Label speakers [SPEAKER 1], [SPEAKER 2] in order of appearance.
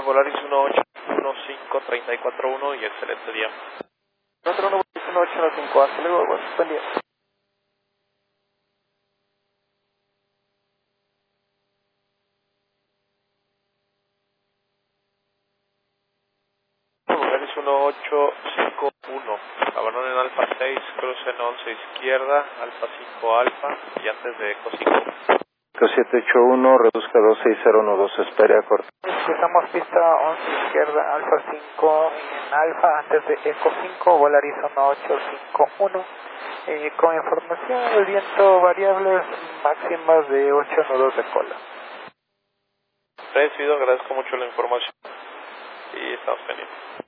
[SPEAKER 1] Volaris 1815341 y excelente día.
[SPEAKER 2] Otro 1815, hasta luego, buen día.
[SPEAKER 1] Volaris 1851, abandono en Alfa 6, cruce en 11 izquierda, Alfa 5 Alfa y antes de Eco 5.
[SPEAKER 2] 781, reduzca 26012, espere a corte. Empezamos pista 11 izquierda, Alfa 5 en Alfa, antes de Eco 5, Volaris 1851. Con información del viento variables máximas de 8 nudos de cola.
[SPEAKER 1] Recibido, agradezco mucho la información y estamos pendientes.